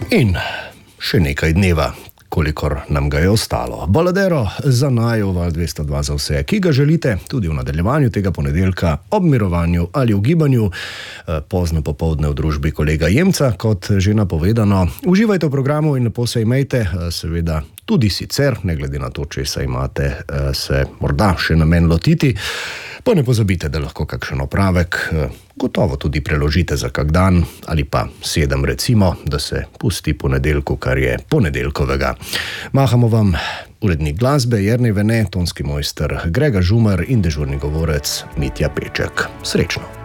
In še nekaj dneva, kolikor nam ga je ostalo. Baladero za naju, Val 202 za vse, ki ga želite tudi v nadaljevanju tega ponedeljka ob mirovanju ali v gibanju, pozno popoldne v družbi kolega Jemca, kot že napovedano. Uživajte v programu in lepo se imejte, seveda tudi sicer, ne glede na to, če se imate se morda še namen lotiti. Pa ne pozabite, da lahko kakšen opravek gotovo tudi preložite za kak dan ali pa 7 recimo, da se pusti ponedeljku, kar je ponedeljkovega. Mahamo vam urednik glasbe Jernej Vene, tonski mojster Grega Žumar in dežurni govorec Mitja Peček. Srečno!